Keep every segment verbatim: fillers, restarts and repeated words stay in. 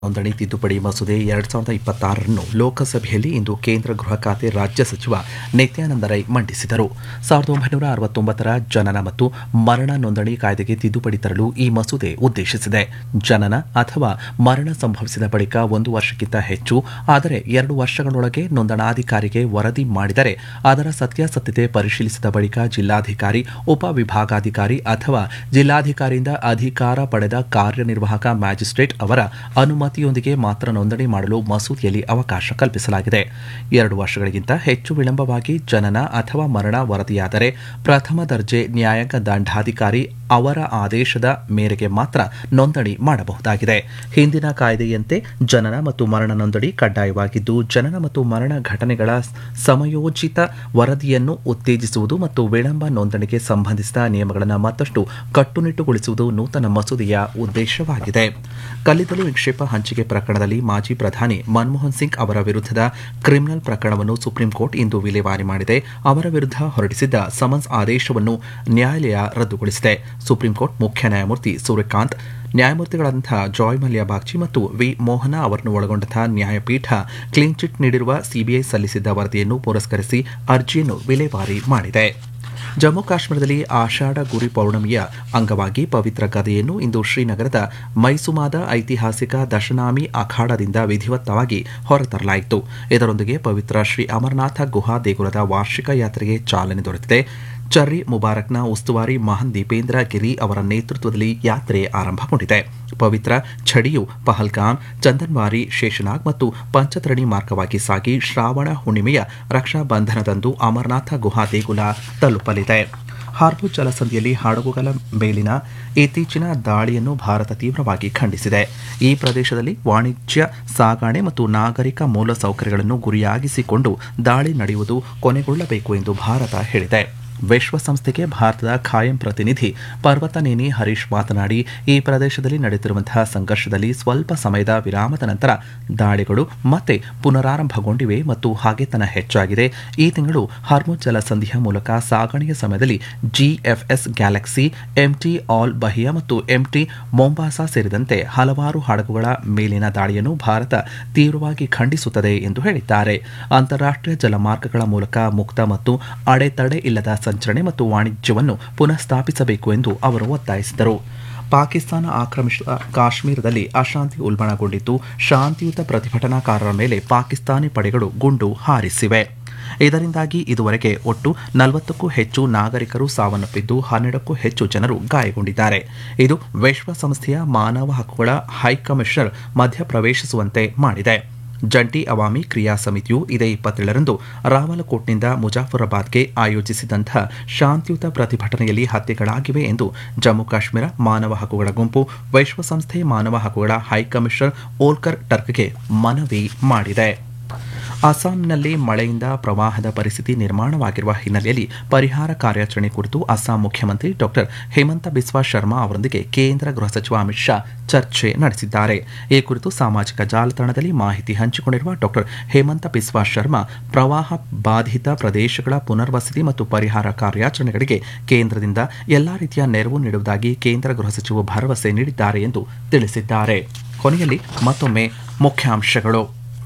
ನೋಂದಣಿ ತಿದ್ದುಪಡಿ ಮಸೂದೆ ಎರಡ್ ಸಾವಿರದ ಇಪ್ಪತ್ತಾರನ್ನು ಲೋಕಸಭೆಯಲ್ಲಿ ಇಂದು ಕೇಂದ್ರ ಗೃಹ ಖಾತೆ ರಾಜ್ಯ ಸಚಿವ ನಿತ್ಯಾನಂದ ರೈ ಮಂಡಿಸಿದರು. ಸಾವಿರದ ಒಂಬೈನೂರ ಅರವತ್ತೊಂಬತ್ತರ ಜನನ ಮತ್ತು ಮರಣ ನೋಂದಣಿ ಕಾಯ್ದೆಗೆ ತಿದ್ದುಪಡಿ ತರಲು ಈ ಮಸೂದೆ ಉದ್ದೇಶಿಸಿದೆ. ಜನನ ಅಥವಾ ಮರಣ ಸಂಭವಿಸಿದ ಬಳಿಕ ಒಂದು ವರ್ಷಕ್ಕಿಂತ ಹೆಚ್ಚು ಆದರೆ ಎರಡು ವರ್ಷಗಳೊಳಗೆ ನೋಂದಣಾಧಿಕಾರಿಗೆ ವರದಿ ಮಾಡಿದರೆ ಅದರ ಸತ್ಯಾಸತ್ಯತೆ ಪರಿಶೀಲಿಸಿದ ಬಳಿಕ ಜಿಲ್ಲಾಧಿಕಾರಿ, ಉಪವಿಭಾಗಾಧಿಕಾರಿ ಅಥವಾ ಜಿಲ್ಲಾಧಿಕಾರಿಯಿಂದ ಅಧಿಕಾರ ಪಡೆದ ಕಾರ್ಯನಿರ್ವಾಹಕ ಮ್ಯಾಜಿಸ್ಟ್ರೇಟ್ ಅವರ ಅನುಮತಿಯೊಂದಿಗೆ ಮಾತ್ರ ನೋಂದಣಿ ಮಾಡಲು ಮಸೂದೆಯಲ್ಲಿ ಅವಕಾಶ ಕಲ್ಪಿಸಲಾಗಿದೆ. ಎರಡು ವರ್ಷಗಳಿಗಿಂತ ಹೆಚ್ಚು ವಿಳಂಬವಾಗಿ ಜನನ ಅಥವಾ ಮರಣ ವರದಿಯಾದರೆ ಪ್ರಥಮ ದರ್ಜೆ ನ್ಯಾಯಾಂಗ ದಂಡಾಧಿಕಾರಿ ಅವರ ಆದೇಶದ ಮೇರೆಗೆ ಮಾತ್ರ ನೋಂದಣಿ ಮಾಡಬಹುದಾಗಿದೆ. ಹಿಂದಿನ ಕಾಯ್ದೆಯಂತೆ ಜನನ ಮತ್ತು ಮರಣ ನೋಂದಣಿ ಕಡ್ಡಾಯವಾಗಿದ್ದು, ಜನನ ಮತ್ತು ಮರಣ ಘಟನೆಗಳ ಸಮಯೋಚಿತ ವರದಿಯನ್ನು ಉತ್ತೇಜಿಸುವುದು ಮತ್ತು ವಿಳಂಬ ನೋಂದಣಿಗೆ ಸಂಬಂಧಿಸಿದ ನಿಯಮಗಳನ್ನು ಮತ್ತಷ್ಟು ಕಟ್ಟುನಿಟ್ಟುಗೊಳಿಸುವುದು ನೂತನ ಮಸೂದೆಯ ಉದ್ದೇಶವಾಗಿದೆ. ಕಲ್ಲಿದ್ದಲು ನಿಕ್ಷೇಪ ಹಂಚಿಕೆ ಪ್ರಕರಣದಲ್ಲಿ ಮಾಜಿ ಪ್ರಧಾನಿ ಮನಮೋಹನ್ ಸಿಂಗ್ ಅವರ ವಿರುದ್ಧದ ಕ್ರಿಮಿನಲ್ ಪ್ರಕರಣವನ್ನು ಸುಪ್ರೀಂಕೋರ್ಟ್ ಇಂದು ವಿಲೇವಾರಿ ಮಾಡಿದೆ. ಅವರ ವಿರುದ್ಧ ಹೊರಡಿಸಿದ್ದ ಸಮನ್ಸ್ ಆದೇಶವನ್ನು ನ್ಯಾಯಾಲಯ ರದ್ದುಗೊಳಿಸಿದೆ. ಸುಪ್ರೀಂಕೋರ್ಟ್ ಮುಖ್ಯ ನ್ಯಾಯಮೂರ್ತಿ ಸೂರ್ಯಕಾಂತ್, ನ್ಯಾಯಮೂರ್ತಿಗಳಾದಂಥ ಜಾಯ್ ಮಲ್ಯ ಬಾಗ್ಚಿ ಮತ್ತು ವಿ ಮೋಹನ ಅವರನ್ನು ಒಳಗೊಂಡಂತಹ ನ್ಯಾಯಪೀಠ ಕ್ಲೀನ್ ಚಿಟ್ ನೀಡಿರುವ ಸಿಬಿಐ ಸಲ್ಲಿಸಿದ್ದ ವರದಿಯನ್ನು ಪುರಸ್ಕರಿಸಿ ಅರ್ಜಿಯನ್ನು ವಿಲೇವಾರಿ ಮಾಡಿದೆ. ಜಮ್ಮು ಕಾಶ್ಮೀರದಲ್ಲಿ ಆಷಾಢ ಗುರಿ ಪೌರ್ಣಮಿಯ ಅಂಗವಾಗಿ ಪವಿತ್ರ ಗದೆಯನ್ನು ಇಂದು ಶ್ರೀನಗರದ ಮೈಸುಮಾದ ಐತಿಹಾಸಿಕ ದಶನಾಮಿ ಅಖಾಡದಿಂದ ವಿಧಿವತ್ತವಾಗಿ ಹೊರತರಲಾಯಿತು. ಇದರೊಂದಿಗೆ ಪವಿತ್ರ ಶ್ರೀ ಅಮರನಾಥ ಗುಹಾ ದೇಗುಲದ ವಾರ್ಷಿಕ ಯಾತ್ರೆಗೆ ಚಾಲನೆ ದೊರೆತಿದೆ. ಚರ್ರಿ ಮುಬಾರಕ್ನ ಉಸ್ತುವಾರಿ ಮಹನ್ ದೀಪೇಂದ್ರ ಗಿರಿ ಅವರ ನೇತೃತ್ವದಲ್ಲಿ ಯಾತ್ರೆ ಆರಂಭಗೊಂಡಿದೆ. ಪವಿತ್ರ ಛಡಿಯು ಪಹಲ್ಗಾಮ್, ಚಂದನ್ವಾರಿ, ಶೇಷನಾಗ್ ಮತ್ತು ಪಂಚತರಣಿ ಮಾರ್ಗವಾಗಿ ಸಾಗಿ ಶ್ರಾವಣ ಹುಣ್ಣಿಮೆಯ ರಕ್ಷಾಬಂಧನದಂದು ಅಮರನಾಥ ಗುಹಾ ದೇಗುಲ ತಲುಪಲಿದೆ. ಹಾರ್ಮುಜ್ ಜಲಸಂಧಿಯಲ್ಲಿ ಹಡಗುಗಳ ಮೇಲಿನ ಇತ್ತೀಚಿನ ದಾಳಿಯನ್ನು ಭಾರತ ತೀವ್ರವಾಗಿ ಖಂಡಿಸಿದೆ. ಈ ಪ್ರದೇಶದಲ್ಲಿ ವಾಣಿಜ್ಯ ಸಾಗಣೆ ಮತ್ತು ನಾಗರಿಕ ಮೂಲಸೌಕರ್ಯಗಳನ್ನು ಗುರಿಯಾಗಿಸಿಕೊಂಡು ದಾಳಿ ನಡೆಯುವುದು ಕೊನೆಗೊಳ್ಳಬೇಕು ಎಂದು ಭಾರತ ಹೇಳಿದೆ. ವಿಶ್ವಸಂಸ್ಥೆಗೆ ಭಾರತದ ಖಾಯಂ ಪ್ರತಿನಿಧಿ ಪರ್ವತನೇನಿ ಹರೀಶ್ ಮಾತನಾಡಿ, ಈ ಪ್ರದೇಶದಲ್ಲಿ ನಡೆಯುತ್ತಿರುವಂತಹ ಸಂಘರ್ಷದಲ್ಲಿ ಸ್ವಲ್ಪ ಸಮಯದ ವಿರಾಮದ ನಂತರ ದಾಳಿಗಳು ಮತ್ತೆ ಪುನರಾರಂಭಗೊಂಡಿವೆ ಮತ್ತು ಹಾಗೆತನ ಹೆಚ್ಚಾಗಿದೆ. ಈ ತಿಂಗಳು ಹಾರ್ಮುಜ್ ಜಲಸಂಧಿಯ ಮೂಲಕ ಸಾಗಣೆಯ ಸಮಯದಲ್ಲಿ ಜಿಎಫ್ಎಸ್ ಗ್ಯಾಲಕ್ಸಿ, ಎಂಟಿ ಆಲ್ ಬಹಿಯಾ ಮತ್ತು ಎಂಟಿ ಮೊಂಬಾಸಾ ಸೇರಿದಂತೆ ಹಲವಾರು ಹಡಗುಗಳ ಮೇಲಿನ ದಾಳಿಯನ್ನು ಭಾರತ ತೀವ್ರವಾಗಿ ಖಂಡಿಸುತ್ತದೆ ಎಂದು ಹೇಳಿದ್ದಾರೆ. ಅಂತಾರಾಷ್ಟ್ರೀಯ ಜಲಮಾರ್ಗಗಳ ಮೂಲಕ ಮುಕ್ತ ಮತ್ತು ಅಡೆತಡೆ ಇಲ್ಲದ ಸಂಚರಣೆ ಮತ್ತು ವಾಣಿಜ್ಯವನ್ನು ಪುನಃ ಸ್ಥಾಪಿಸಬೇಕು ಎಂದು ಅವರು ಒತ್ತಾಯಿಸಿದರು. ಪಾಕಿಸ್ತಾನ ಆಕ್ರಮಿಸಿದ ಕಾಶ್ಮೀರದಲ್ಲಿ ಅಶಾಂತಿ ಉಲ್ಬಣಗೊಂಡಿದ್ದು, ಶಾಂತಿಯುತ ಪ್ರತಿಭಟನಾಕಾರರ ಮೇಲೆ ಪಾಕಿಸ್ತಾನಿ ಪಡೆಗಳು ಗುಂಡು ಹಾರಿಸಿವೆ. ಇದರಿಂದಾಗಿ ಇದುವರೆಗೆ ಒಟ್ಟು ನಲವತ್ತಕ್ಕೂ ಹೆಚ್ಚು ನಾಗರಿಕರು ಸಾವನ್ನಪ್ಪಿದ್ದು, ಹನ್ನೆರಡಕ್ಕೂ ಹೆಚ್ಚು ಜನರು ಗಾಯಗೊಂಡಿದ್ದಾರೆ. ಇದು ವಿಶ್ವಸಂಸ್ಥೆಯ ಮಾನವ ಹಕ್ಕುಗಳ ಹೈಕಮಿಷನರ್ ಮಧ್ಯಪ್ರವೇಶಿಸುವಂತೆ ಮಾಡಿದೆ. ಜಂಟಿ ಅವಾಮಿ ಕ್ರಿಯಾ ಸಮಿತಿಯು ಇದೇ ಇಪ್ಪತ್ತೇಳರಂದು ರಾವಲಕೋಟ್ನಿಂದ ಮುಜಾಫರಾಬಾದ್ಗೆ ಆಯೋಜಿಸಿದಂತಹ ಶಾಂತಿಯುತ ಪ್ರತಿಭಟನೆಯಲ್ಲಿ ಹತ್ಯೆಗಳಾಗಿವೆ ಎಂದು ಜಮ್ಮು ಕಾಶ್ಮೀರ ಮಾನವ ಹಕ್ಕುಗಳ ಗುಂಪು ವಿಶ್ವಸಂಸ್ಥೆ ಮಾನವ ಹಕ್ಕುಗಳ ಹೈಕಮಿಷನರ್ ಓಲ್ಕರ್ ಟರ್ಕ್ಗೆ ಮನವಿ ಮಾಡಿದೆ. ಅಸ್ಸಾಂನಲ್ಲಿ ಮಳೆಯಿಂದ ಪ್ರವಾಹದ ಪರಿಸ್ಥಿತಿ ನಿರ್ಮಾಣವಾಗಿರುವ ಹಿನ್ನೆಲೆಯಲ್ಲಿ ಪರಿಹಾರ ಕಾರ್ಯಾಚರಣೆ ಕುರಿತು ಅಸ್ಸಾಂ ಮುಖ್ಯಮಂತ್ರಿ ಡಾಕ್ಟರ್ ಹೇಮಂತ ಬಿಸ್ವಾ ಶರ್ಮಾ ಅವರೊಂದಿಗೆ ಕೇಂದ್ರ ಗೃಹ ಸಚಿವ ಅಮಿತ್ ಶಾ ಚರ್ಚೆ ನಡೆಸಿದ್ದಾರೆ. ಈ ಕುರಿತು ಸಾಮಾಜಿಕ ಜಾಲತಾಣದಲ್ಲಿ ಮಾಹಿತಿ ಹಂಚಿಕೊಂಡಿರುವ ಡಾಕ್ಟರ್ ಹೇಮಂತ ಬಿಸ್ವಾ ಶರ್ಮಾ, ಪ್ರವಾಹ ಬಾಧಿತ ಪ್ರದೇಶಗಳ ಪುನರ್ವಸತಿ ಮತ್ತು ಪರಿಹಾರ ಕಾರ್ಯಾಚರಣೆಗಳಿಗೆ ಕೇಂದ್ರದಿಂದ ಎಲ್ಲಾ ರೀತಿಯ ನೆರವು ನೀಡುವುದಾಗಿ ಕೇಂದ್ರ ಗೃಹ ಸಚಿವರು ಭರವಸೆ ನೀಡಿದ್ದಾರೆ ಎಂದು ತಿಳಿಸಿದ್ದಾರೆ. ಕೊನೆಯಲ್ಲಿ ಮತ್ತೊಮ್ಮೆ ಮುಖ್ಯಾಂಶಗಳು.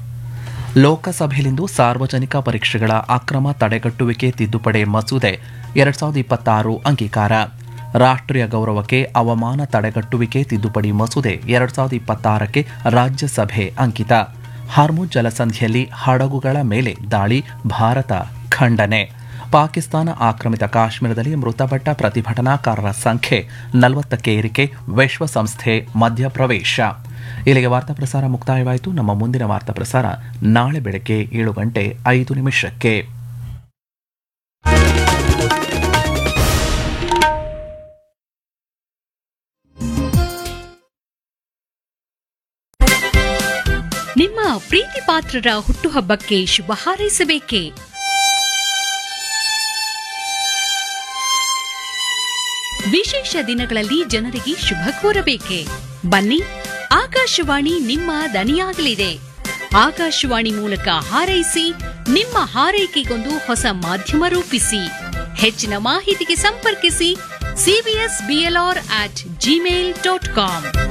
ಲೋಕಸಭೆಯಲ್ಲಿಂದು ಸಾರ್ವಜನಿಕ ಪರೀಕ್ಷೆಗಳ ಅಕ್ರಮ ತಡೆಗಟ್ಟುವಿಕೆ ತಿದ್ದುಪಡಿ ಮಸೂದೆ ಎರಡ್ ಸಾವಿರದ ಇಪ್ಪತ್ತಾರು ಅಂಗೀಕಾರ. ರಾಷ್ಟ್ರೀಯ ಗೌರವಕ್ಕೆ ಅವಮಾನ ತಡೆಗಟ್ಟುವಿಕೆ ತಿದ್ದುಪಡಿ ಮಸೂದೆ ಎರಡ್ ಸಾವಿರದ ಇಪ್ಪತ್ತಾರಕ್ಕೆ ರಾಜ್ಯಸಭೆ ಅಂಕಿತ. ಹಾರ್ಮುಜ್ ಜಲಸಂಧಿಯಲ್ಲಿ ಹಡಗುಗಳ ಮೇಲೆ ದಾಳಿ, ಭಾರತ ಖಂಡನೆ. ಪಾಕಿಸ್ತಾನ ಆಕ್ರಮಿತ ಕಾಶ್ಮೀರದಲ್ಲಿ ಮೃತಪಟ್ಟ ಪ್ರತಿಭಟನಾಕಾರರ ಸಂಖ್ಯೆ ನಲವತ್ತಕ್ಕೆ ಏರಿಕೆ, ವಿಶ್ವಸಂಸ್ಥೆ ಮಧ್ಯಪ್ರವೇಶ. ಇಲ್ಲಿಗೆ ವಾರ್ತಾ ಪ್ರಸಾರ ಮುಕ್ತಾಯವಾಯಿತು. ನಮ್ಮ ಮುಂದಿನ ವಾರ್ತಾ ಪ್ರಸಾರ ನಾಳೆ ಬೆಳಗ್ಗೆ ಏಳು ಗಂಟೆ ಐದು ನಿಮಿಷಕ್ಕೆ. ನಿಮ್ಮ ಪ್ರೀತಿ ಪಾತ್ರರ ಹುಟ್ಟುಹಬ್ಬಕ್ಕೆ ಶುಭ ಹಾರೈಸಬೇಕೇ? ವಿಶೇಷ ದಿನಗಳಲ್ಲಿ ಜನರಿಗೆ ಶುಭ ಕೋರಬೇಕೆ? ಬನ್ನಿ, ಆಕಾಶವಾಣಿ ನಿಮ್ಮ ದನಿಯಾಗಲಿದೆ. ಆಕಾಶವಾಣಿ ಮೂಲಕ ಹಾರೈಸಿ, ನಿಮ್ಮ ಹಾರೈಕೆಗೊಂದು ಹೊಸ ಮಾಧ್ಯಮ ರೂಪಿಸಿ. ಹೆಚ್ಚಿನ ಮಾಹಿತಿಗೆ ಸಂಪರ್ಕಿಸಿ CBS BLR at Gmail dot com.